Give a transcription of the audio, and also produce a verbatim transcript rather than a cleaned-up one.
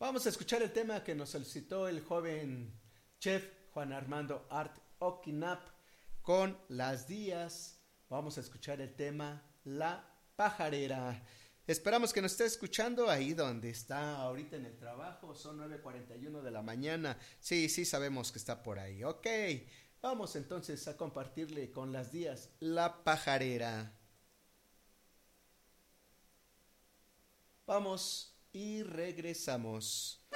Vamos a escuchar el tema que nos solicitó el joven chef Juan Armando Art Okinap con Las Días. Vamos a escuchar el tema La Pajarera. Esperamos que nos esté escuchando ahí donde está ahorita en el trabajo. Son nueve cuarenta y uno de la mañana. Sí, sí sabemos que está por ahí. Ok, vamos entonces a compartirle con Las Días La Pajarera. Vamos y regresamos.